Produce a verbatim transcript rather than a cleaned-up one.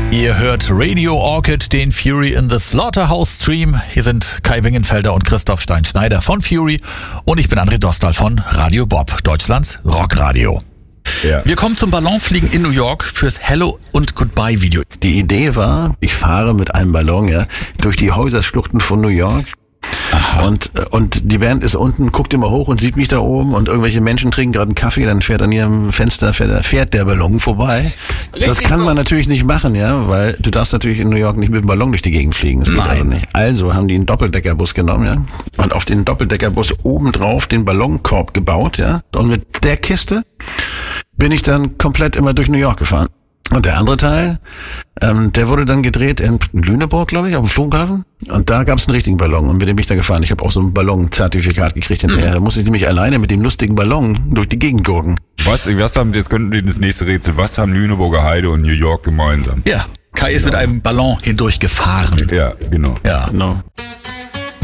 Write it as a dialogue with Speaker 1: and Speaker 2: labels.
Speaker 1: Ihr hört Radio Orchid, den Fury in the Slaughterhouse Stream. Hier sind Kai Wingenfelder und Christoph Stein-Schneider von Fury und ich bin André Dostal von Radio Bob, Deutschlands Rockradio. Ja. Wir kommen zum Ballonfliegen in New York fürs Hello und Goodbye Video.
Speaker 2: Die Idee war, ich fahre mit einem Ballon ja durch die Häuserschluchten von New York. Aha. Und und die Band ist unten, guckt immer hoch und sieht mich da oben und irgendwelche Menschen trinken gerade einen Kaffee, dann fährt an ihrem Fenster fährt, fährt der Ballon vorbei. Richtig, das kann so. Man natürlich nicht machen, ja, weil du darfst natürlich in New York nicht mit dem Ballon durch die Gegend fliegen. Das geht also nicht. Also haben die einen Doppeldeckerbus genommen, ja, und auf den Doppeldeckerbus obendrauf den Ballonkorb gebaut, ja, und mit der Kiste bin ich dann komplett immer durch New York gefahren. Und der andere Teil, ähm, der wurde dann gedreht in Lüneburg, glaube ich, auf dem Flughafen. Und da gab es einen richtigen Ballon und mit dem bin ich da gefahren. Ich habe auch so ein Ballon-Zertifikat gekriegt hinterher. Da musste ich nämlich alleine mit dem lustigen Ballon durch die Gegend gurken.
Speaker 3: Was, was haben, jetzt könnten wir das nächste Rätsel, was haben Lüneburger Heide und New York gemeinsam?
Speaker 1: Ja, Kai ist genau. mit einem Ballon hindurch gefahren.
Speaker 3: Ja, genau.
Speaker 1: Ja,
Speaker 2: genau.